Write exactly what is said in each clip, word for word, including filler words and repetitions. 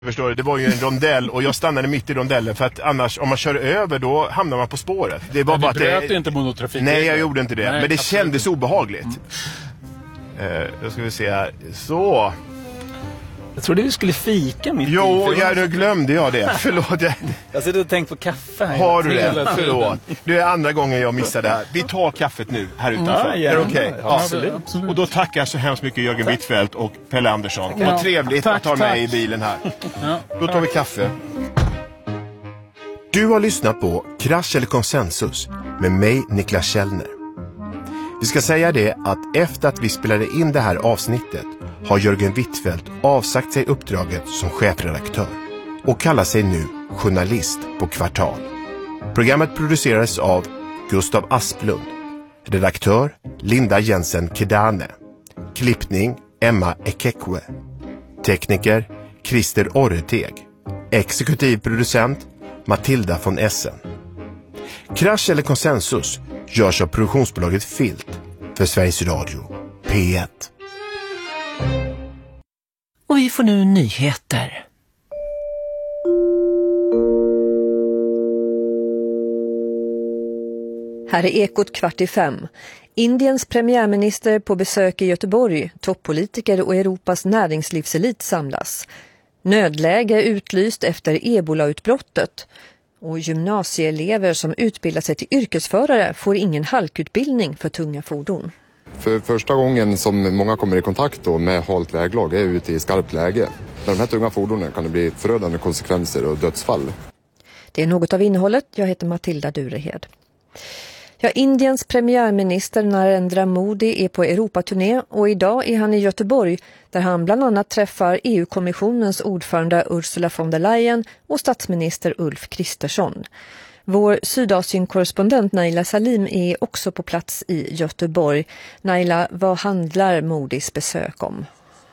Förstår du? Det var ju en rondell och jag stannade mitt i rondellen för att annars, om man kör över, då hamnar man på spåret. Det var men bara du bröt att det... inte mot något trafik? Nej, jag gjorde inte det. Nej, men det absolut. kändes obehagligt. Mm. Uh, då ska vi se här. Så... Jag trodde vi skulle fika mitt jo, i. Jo, ja, nu glömde jag det. Förlåt. Jag, jag sitter och tänkt på kaffe här. Har du det? Förlåt. Det är andra gången jag missade det här. Vi tar kaffet nu här utanför. Ja, är det okej? Okay? Ja, absolut. Ja. Och då tackar jag så hemskt mycket Jörgen Wittfeldt och Pelle Andersson. Ja. Vad trevligt Tack, att ha med tack. i bilen här. Ja. Då tar vi kaffe. Du har lyssnat på Krasch eller konsensus med mig, Niklas Källner. Vi ska säga det att efter att vi spelade in det här avsnittet har Jörgen Wittfeldt avsagt sig uppdraget som chefredaktör och kallar sig nu journalist på Kvartal. Programmet producerades av Gustav Asplund, redaktör Linda Jensen Kedane, klippning Emma Ekekwe, tekniker Christer Orreteg, exekutiv producent Matilda von Essen. Krasch eller konsensus görs av produktionsbolaget Filt för Sveriges Radio P ett. Och vi får nu nyheter. Här är Ekot kvart i fem. Indiens premiärminister på besök i Göteborg, toppolitiker och Europas näringslivselit samlas. Nödläge utlyst efter ebolautbrottet. Och gymnasieelever som utbildar sig till yrkesförare får ingen halkutbildning för tunga fordon. För första gången som många kommer i kontakt då med halt väglag är ute i skarpt läge. Med de här tunga fordonen kan det bli förödande konsekvenser och dödsfall. Det är något av innehållet. Jag heter Matilda Durehed. Ja, Indiens premiärminister Narendra Modi är på Europaturné och idag är han i Göteborg där han bland annat träffar E U-kommissionens ordförande Ursula von der Leyen och statsminister Ulf Kristersson. Vår Sydasien-korrespondent Naila Salim är också på plats i Göteborg. Naila, vad handlar Modis besök om?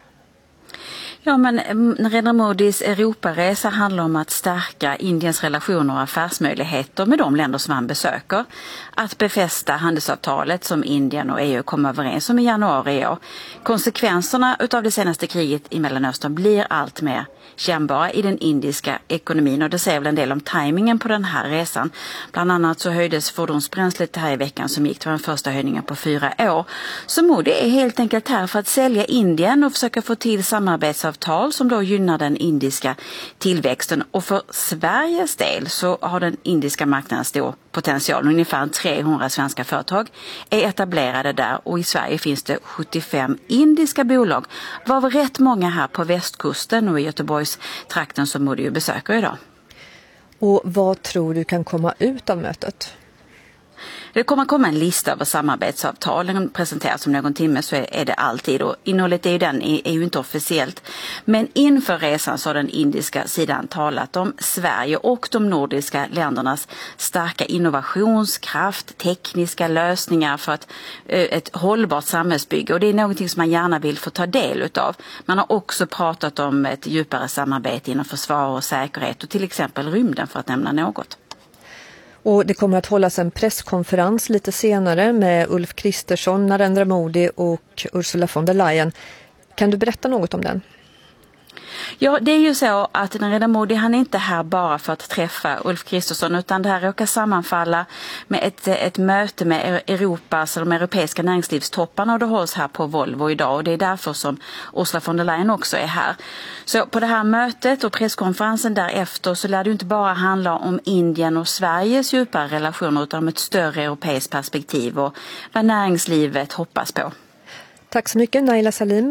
Ja, men Narendra Modis Europaresa handlar om att stärka Indiens relationer och affärsmöjligheter med de länder som han besöker. Att befästa handelsavtalet som Indien och E U kom överens om i januari i år. Konsekvenserna av det senaste kriget i Mellanöstern blir allt mer kännbara i den indiska ekonomin och det säger väl en del om tajmingen på den här resan. Bland annat så höjdes fordonsbränslet här i veckan som gick till den första höjningen på fyra år. Så Modi är helt enkelt här för att sälja Indien och försöka få till samarbetsavtal som då gynnar den indiska tillväxten. Och för Sveriges del så har den indiska marknaden stor potential. Ungefär trehundra svenska företag är etablerade där och i Sverige finns det sjuttiofem indiska bolag. Var rätt många här på västkusten och i Göteborgs trakten som Modi besöker idag. Och vad tror du kan komma ut av mötet? Det kommer komma en lista över samarbetsavtal. Den presenteras om någon timme så är det alltid. Och innehållet är ju, den, är ju inte officiellt. Men inför resan så har den indiska sidan talat om Sverige och de nordiska ländernas starka innovationskraft, tekniska lösningar för ett, ett hållbart samhällsbygge. Och det är någonting som man gärna vill få ta del utav. Man har också pratat om ett djupare samarbete inom försvar och säkerhet och till exempel rymden för att nämna något. Och det kommer att hållas en presskonferens lite senare med Ulf Kristersson, Narendra Modi och Ursula von der Leyen. Kan du berätta något om den? Ja, det är ju så att Narendra Modi han är inte här bara för att träffa Ulf Kristersson utan det här råkar sammanfalla med ett, ett möte med Europas, de europeiska näringslivstopparna och det hålls här på Volvo idag och det är därför som Ursula von der Leyen också är här. Så på det här mötet och presskonferensen därefter så lär det inte bara handla om Indien och Sveriges djupare relationer utan om ett större europeiskt perspektiv och vad näringslivet hoppas på. Tack så mycket Naila Salim.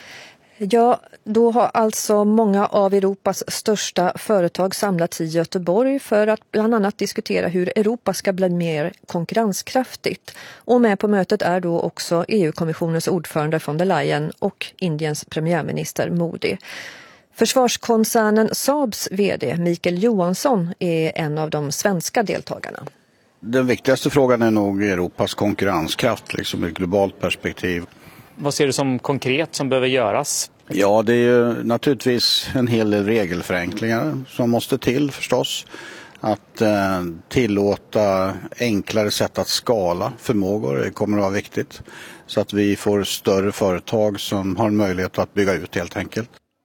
Ja, då har alltså många av Europas största företag samlats i Göteborg för att bland annat diskutera hur Europa ska bli mer konkurrenskraftigt. Och med på mötet är då också E U-kommissionens ordförande von der Leyen och Indiens premiärminister Modi. Försvarskoncernen Saabs vd Mikael Johansson är en av de svenska deltagarna. Den viktigaste frågan är nog Europas konkurrenskraft, liksom i ett globalt perspektiv. Vad ser du som konkret som behöver göras? Ja, det är ju naturligtvis en hel del regelförenklingar som måste till förstås. Att eh, tillåta enklare sätt att skala förmågor det kommer att vara viktigt. Så att vi får större företag som har möjlighet att bygga ut helt enkelt.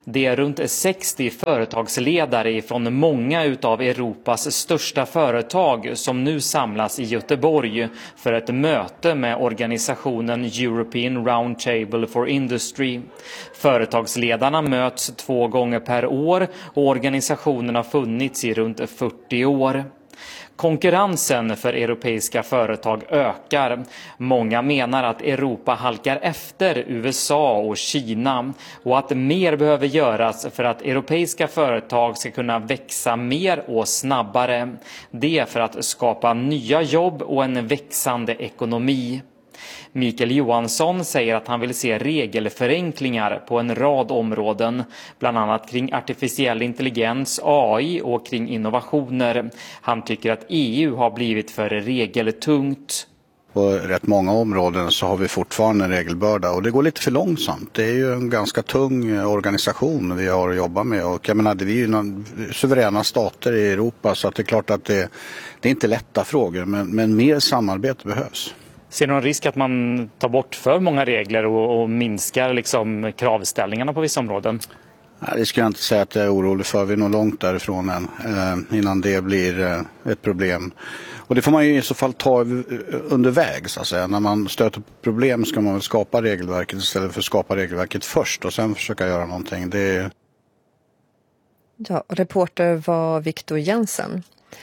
Det är runt sextio företagsledare från många utav Europas största företag som nu samlas i Göteborg för ett möte med organisationen European Roundtable for Industry. Företagsledarna möts två gånger per år och organisationen har funnits i runt fyrtio år. Konkurrensen för europeiska företag ökar. Många menar att Europa halkar efter U S A och Kina och att mer behöver göras för att europeiska företag ska kunna växa mer och snabbare. Det för att skapa nya jobb och en växande ekonomi. Mikael Johansson säger att han vill se regelförenklingar på en rad områden, bland annat kring artificiell intelligens, A I och kring innovationer. Han tycker att E U har blivit för regeltungt. På rätt många områden så har vi fortfarande en regelbörda och det går lite för långsamt. Det är ju en ganska tung organisation vi har att jobba med och jag menar, vi är ju någon, suveräna stater i Europa så att det är klart att det, det är inte lätta frågor men, men mer samarbete behövs. Ser du någon risk att man tar bort för många regler och, och minskar liksom kravställningarna på vissa områden? Nej, det skulle jag inte säga att jag är orolig för. Vi är nog långt därifrån än, eh, innan det blir eh, ett problem. Och det får man ju i så fall ta underväg så att säga. När man stöter på problem ska man väl skapa regelverket istället för att skapa regelverket först och sen försöka göra någonting. Det... Ja, reporter var Viktor Jensen.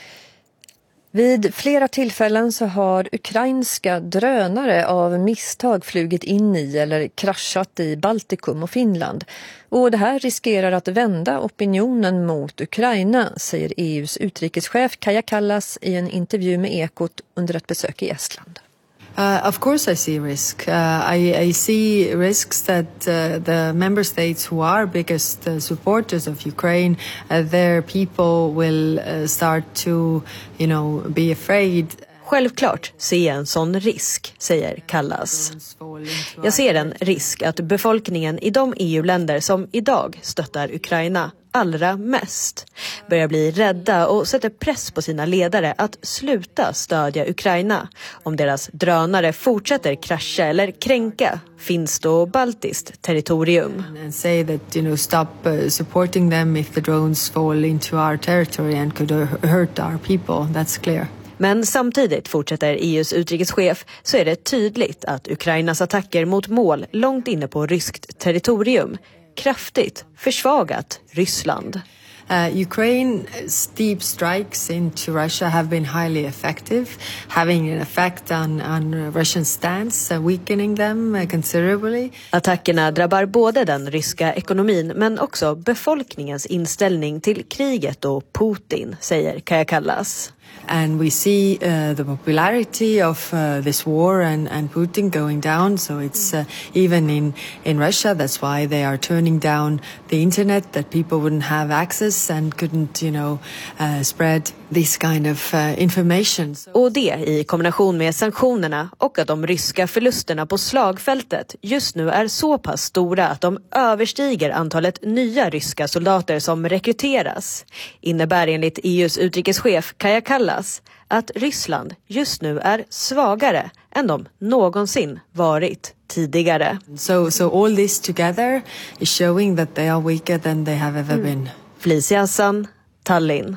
Vid flera tillfällen så har ukrainska drönare av misstag flugit in i eller kraschat i Baltikum och Finland. Och det här riskerar att vända opinionen mot Ukraina, säger E U:s utrikeschef Kaja Kallas i en intervju med Ekot under ett besök i Estland. Uh, of course I see risk. Uh, I, I see risks that uh, the member states who are biggest uh, supporters of Ukraine, uh, their people will uh, start to, you know, be afraid. Självklart ser jag en sån risk, säger Kallas. Jag ser en risk att befolkningen i de E U-länder som idag stöttar Ukraina allra mest börjar bli rädda och sätter press på sina ledare att sluta stödja Ukraina om deras drönare fortsätter krascha eller kränka finskt och baltiskt territorium. And say that, you know, stop uh, supporting them if the drones fall into our territory and could hurt our people. That's clear. Men samtidigt, fortsätter E U:s utrikeschef, så är det tydligt att Ukrainas attacker mot mål långt inne på ryskt territorium kraftigt försvagat Ryssland. Uh, Ukraine's deep strikes into Russia have been highly effective, having an effect on, on Russian stance, uh, weakening them uh, considerably. Attackerna drabbar både den ryska ekonomin men också befolkningens inställning till kriget och Putin, säger Kaja Kallas. And we see uh, the popularity of uh, this war and, and Putin going down. So it's uh, even in, in Russia, that's why they are turning down the internet, that people wouldn't have access and couldn't, you know, uh, spread this kind of uh, information. So... Och det i kombination med sanktionerna och att de ryska förlusterna på slagfältet just nu är så pass stora att de överstiger antalet nya ryska soldater som rekryteras innebär enligt E U:s utrikeschef Kaja Kallas att Ryssland just nu är svagare än de någonsin varit tidigare. So, so all this together is showing that they are weaker than they have ever mm. been. Felicia Hassan, Tallinn.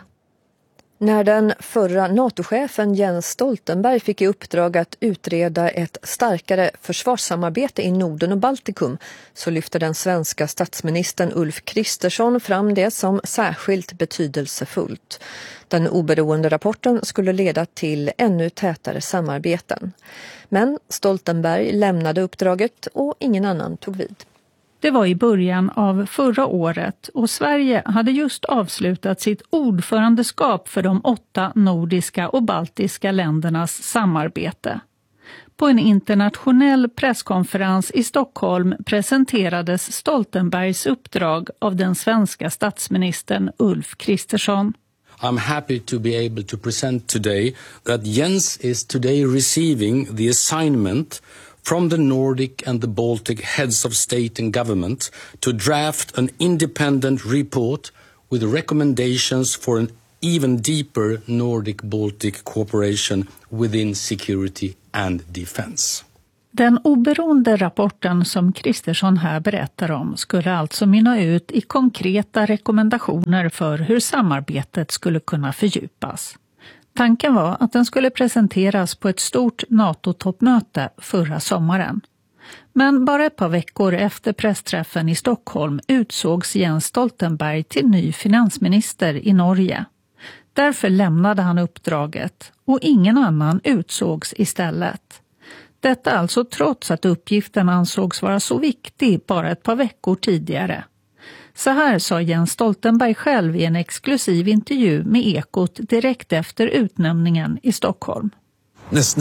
När den förra NATO-chefen Jens Stoltenberg fick i uppdrag att utreda ett starkare försvarssamarbete i Norden och Baltikum så lyfter den svenska statsministern Ulf Kristersson fram det som särskilt betydelsefullt. Den oberoende rapporten skulle leda till ännu tätare samarbeten. Men Stoltenberg lämnade uppdraget och ingen annan tog vid. Det var i början av förra året och Sverige hade just avslutat sitt ordförandeskap för de åtta nordiska och baltiska ländernas samarbete. På en internationell presskonferens i Stockholm presenterades Stoltenbergs uppdrag av den svenska statsministern Ulf Kristersson. I'm happy to be able to present today that Jens is today receiving the assignment from the Nordic and the Baltic heads of state and government to draft an independent report with recommendations for an even deeper Nordic-Baltic cooperation within security and defense. Den oberoende rapporten som Kristersson här berättar om skulle alltså mynna ut i konkreta rekommendationer för hur samarbetet skulle kunna fördjupas. Tanken var att den skulle presenteras på ett stort NATO-toppmöte förra sommaren. Men bara ett par veckor efter pressträffen i Stockholm utsågs Jens Stoltenberg till ny finansminister i Norge. Därför lämnade han uppdraget och ingen annan utsågs istället. Detta alltså trots att uppgiften ansågs vara så viktig bara ett par veckor tidigare. Så här sa Jens Stoltenberg själv i en exklusiv intervju med Ekot direkt efter utnämningen i Stockholm. Nästan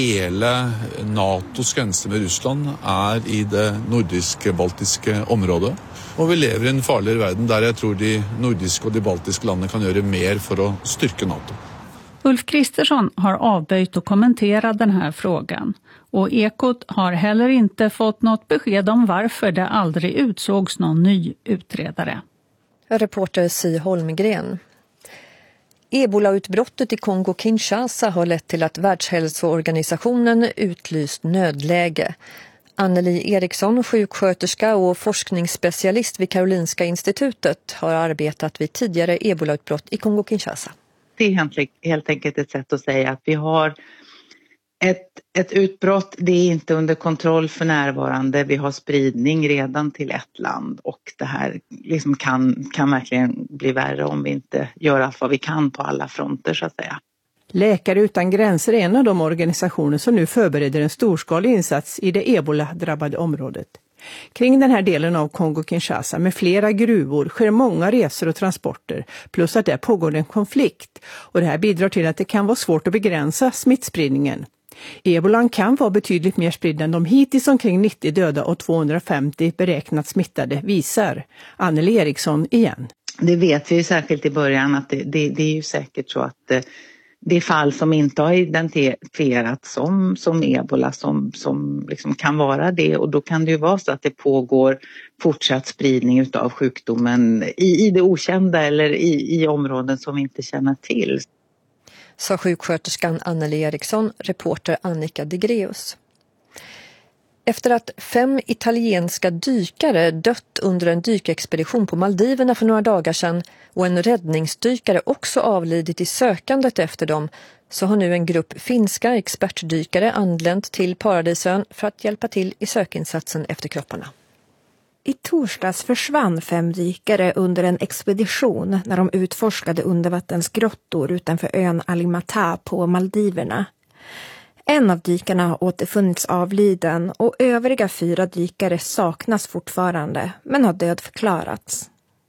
hela NATOs gräns med Ryssland är i det nordisk-baltiska området. Och vi lever i en farlig värld där jag tror de nordiska och de baltiska länderna kan göra mer för att styrka NATO. Ulf Kristersson har avböjt att kommentera den här frågan. Och Ekot har heller inte fått något besked om varför det aldrig utsågs någon ny utredare. Reporter Si Holmgren. Ebola-utbrottet i Kongo-Kinshasa har lett till att Världshälsoorganisationen utlyst nödläge. Anneli Eriksson, sjuksköterska och forskningsspecialist vid Karolinska institutet, har arbetat vid tidigare ebola-utbrott i Kongo-Kinshasa. Det är helt enkelt ett sätt att säga att vi har ett, ett utbrott, det är inte under kontroll för närvarande. Vi har spridning redan till ett land och det här liksom kan, kan verkligen bli värre om vi inte gör allt vad vi kan på alla fronter så att säga. Läkare utan gränser är en av de organisationer som nu förbereder en storskalig insats i det ebola-drabbade området. Kring den här delen av Kongo-Kinshasa med flera gruvor sker många resor och transporter, plus att där pågår en konflikt. Och det här bidrar till att det kan vara svårt att begränsa smittspridningen. Ebolan kan vara betydligt mer spridd än de hittills omkring nittio döda och tvåhundrafemtio beräknat smittade visar. Anneli Eriksson igen. Det vet vi ju särskilt i början att det, det, det är ju säkert så att eh, det är fall som inte har identifierats som, som ebola som, som liksom kan vara det, och då kan det ju vara så att det pågår fortsatt spridning utav sjukdomen i, i det okända eller i, i områden som vi inte känner till. Sa sjuksköterskan Anneli Eriksson, reporter Annika Degreus. Efter att fem italienska dykare dött under en dykexpedition på Maldiverna för några dagar sedan och en räddningsdykare också avlidit i sökandet efter dem, så har nu en grupp finska expertdykare anlänt till Paradisön för att hjälpa till i sökinsatsen efter kropparna. I torsdags försvann fem dykare under en expedition när de utforskade undervattensgrottor utanför ön Alimata på Maldiverna. En av dykarna har återfunnits avliden och övriga fyra dykare saknas fortfarande men har dödförklarats.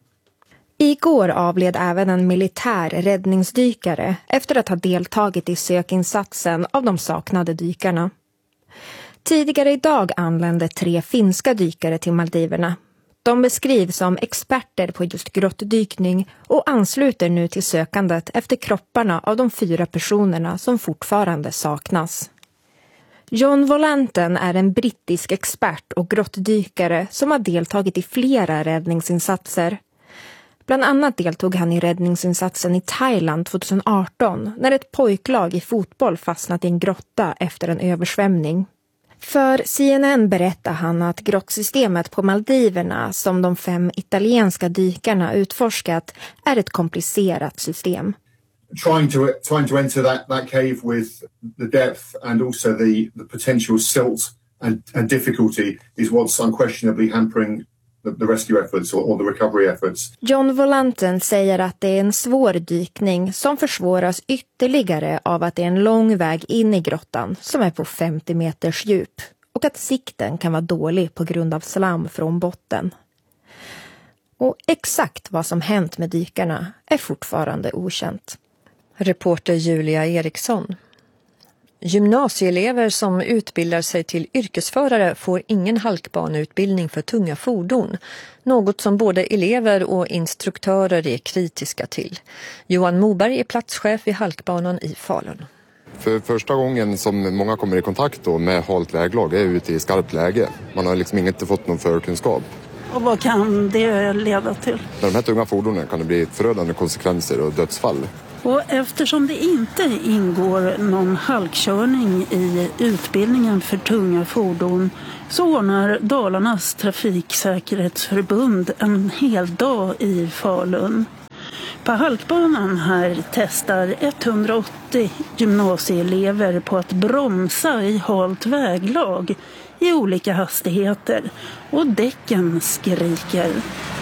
Igår avled även en militär räddningsdykare efter att ha deltagit i sökinsatsen av de saknade dykarna. Tidigare idag anlände tre finska dykare till Maldiverna. De beskrivs som experter på just grottdykning och ansluter nu till sökandet efter kropparna av de fyra personerna som fortfarande saknas. John Volanten är en brittisk expert och grottdykare som har deltagit i flera räddningsinsatser. Bland annat deltog han i räddningsinsatsen i Thailand tjugoarton när ett pojklag i fotboll fastnat i en grotta efter en översvämning. För C N N berättar han att grottsystemet på Maldiverna som de fem italienska dykarna utforskat är ett komplicerat system. Trying to trying to enter that that cave with the depth and also the the potential silt and and difficulty is what's unquestionably hampering the, the rescue efforts or, or the recovery efforts. John Volanten säger att det är en svår dykning som försvåras ytterligare av att det är en lång väg in i grottan som är på femtio meters djup och att sikten kan vara dålig på grund av slam från botten. Och exakt vad som hänt med dykarna är fortfarande okänt. Reporter Julia Eriksson. Gymnasieelever som utbildar sig till yrkesförare får ingen halkbaneutbildning för tunga fordon. Något som både elever och instruktörer är kritiska till. Johan Moberg är platschef vid halkbanan i Falun. För första gången som många kommer i kontakt då med halt väglag är ute i skarpt läge. Man har liksom inte fått någon förkunskap. Och vad kan det leda till? Med de här tunga fordonen kan det bli förödande konsekvenser och dödsfall. Och eftersom det inte ingår någon halkkörning i utbildningen för tunga fordon så ordnar Dalarnas trafiksäkerhetsförbund en hel dag i Falun. På halkbanan här testar etthundraåttio gymnasieelever på att bromsa i halt väglag i olika hastigheter och däcken skriker.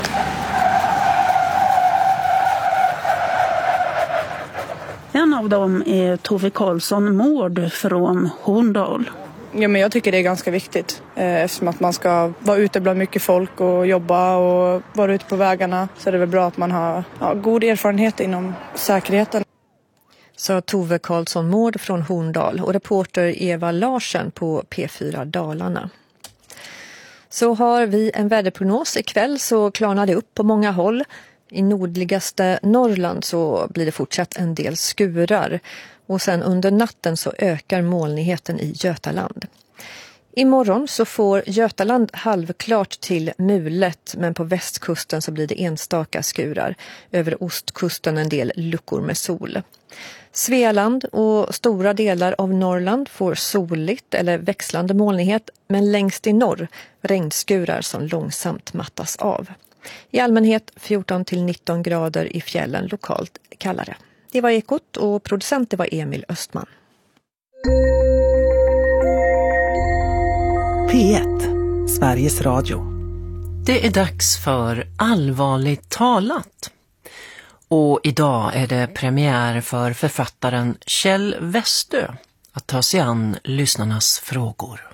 En av dem är Tove Karlsson Mård från Horndal. Ja, men jag tycker det är ganska viktigt eh, eftersom att man ska vara ute bland mycket folk och jobba och vara ute på vägarna, så är det väl bra att man har ja, god erfarenhet inom säkerheten. Så Tove Karlsson Mård från Horndal och reporter Eva Larsen på P fyra Dalarna. Så har vi en väderprognos. Ikväll så klarnar det upp på många håll. I nordligaste Norrland så blir det fortsatt en del skurar. Och sen under natten så ökar molnigheten i Götaland. Imorgon så får Götaland halvklart till mulet, men på västkusten så blir det enstaka skurar. Över ostkusten en del luckor med sol. Svealand och stora delar av Norrland får soligt eller växlande molnighet, men längst i norr regnskurar som långsamt mattas av. I allmänhet fjorton till nitton grader, i fjällen lokalt kallare. Det var Ekot och producent det var Emil Östman. P ett, Sveriges Radio. Det är dags för Allvarligt talat. Och idag är det premiär för författaren Kjell Westö att ta sig an lyssnarnas frågor.